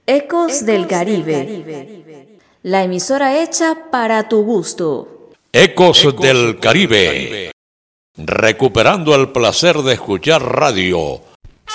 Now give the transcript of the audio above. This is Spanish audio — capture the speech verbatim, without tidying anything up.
Ecos del Caribe, la emisora hecha para tu gusto. Ecos del Caribe, recuperando el placer de escuchar radio